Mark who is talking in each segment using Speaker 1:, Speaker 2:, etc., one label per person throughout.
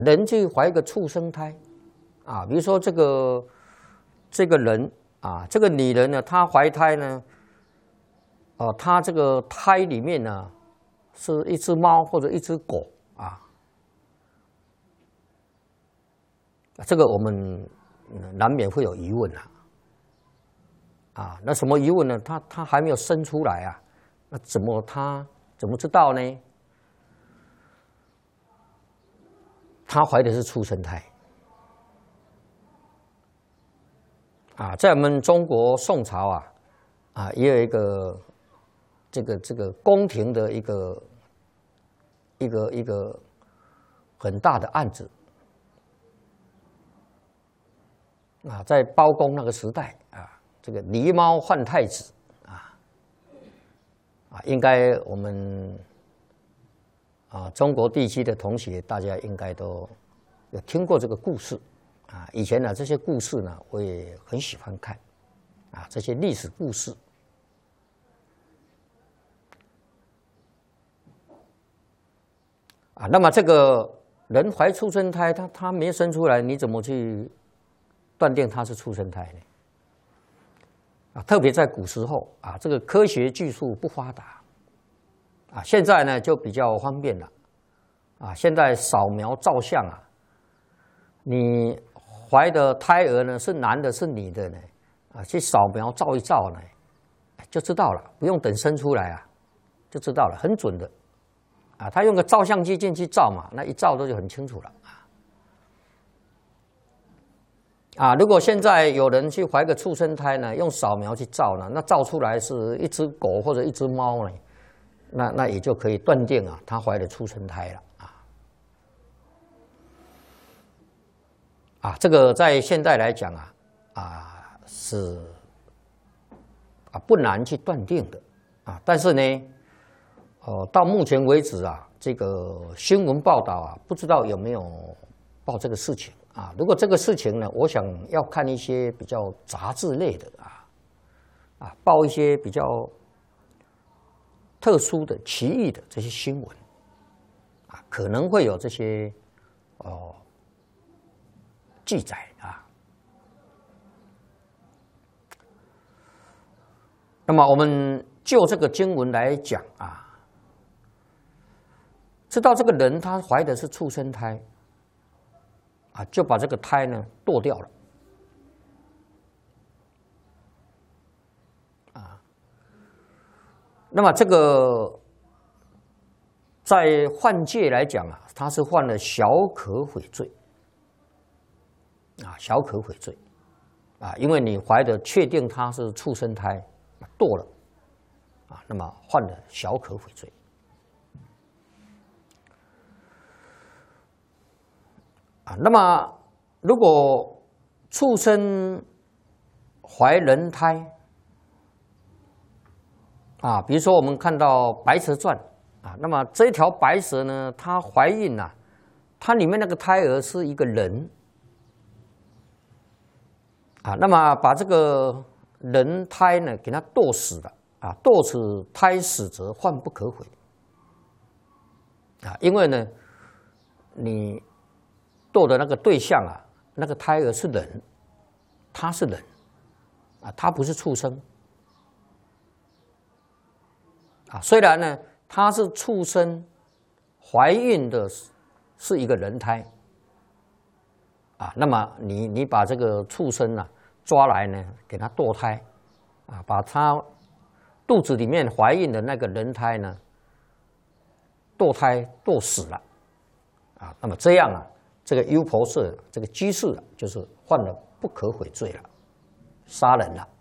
Speaker 1: 人去怀一个畜生胎，啊，比如说这个人啊，这个女人呢，她怀胎呢，她这个胎里面呢是一只猫或者一只狗啊，这个我们难免会有疑问啊，那什么疑问呢？他还没有生出来啊，那他怎么知道呢？他怀的是畜生胎啊，在我们中国宋朝也有一个这个宫廷的一个很大的案子啊，在包公那个时代啊，这个狸猫换太子应该我们中国地区的同学大家应该都有听过这个故事啊。以前呢，这些故事呢，我也很喜欢看啊，这些历史故事。那么这个人怀畜生胎，他没生出来，你怎么去断定他是畜生胎呢？特别在古时候这个科学技术不发达现在呢就比较方便了现在扫描照相你怀的胎儿呢是男的是女的呢去扫描照一照呢就知道了，不用等生出来就知道了，很准的他用个照相机进去照嘛，那一照都就很清楚了如果现在有人去怀个畜生胎呢，用扫描去照呢，那照出来是一只狗或者一只猫呢，那也就可以断定他怀的畜生胎了这个在现在来讲是不难去断定的但是呢到目前为止这个新闻报道不知道有没有报这个事情如果这个事情呢，我想要看一些比较杂志类的报一些比较特殊的、奇异的这些新闻可能会有这些记载那么我们就这个经文来讲知道这个人他怀的是畜生胎就把这个胎呢剁掉了那么这个在犯戒来讲他是犯了小可悔罪小可悔罪因为你怀的确定他是畜生胎剁了那么犯了小可悔罪那么如果畜生怀人胎比如说我们看到《白蛇传》那么这一条白蛇呢，它怀孕它里面那个胎儿是一个人那么把这个人胎呢给它剁死了剁死胎死则患不可悔因为呢你剁的那个对象那个胎儿是人，他是人他不是畜生虽然呢他是畜生怀孕的是一个人胎那么你把这个畜生抓来呢给他堕胎把他肚子里面怀孕的那个人胎呢堕胎堕死了那么这样这个优婆塞这个居士就是犯了不可悔罪了，杀人了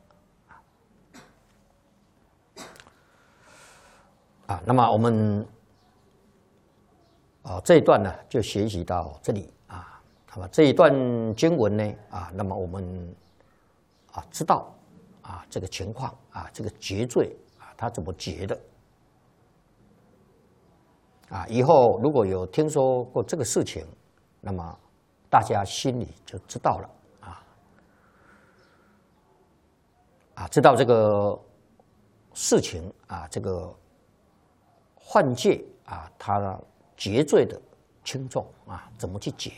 Speaker 1: 那么我们这一段呢就学习到这里那么这一段经文呢那么我们知道这个情况这个结罪他怎么结的以后如果有听说过这个事情，那么大家心里就知道了知道这个事情这个犯戒他结罪的轻重怎么去解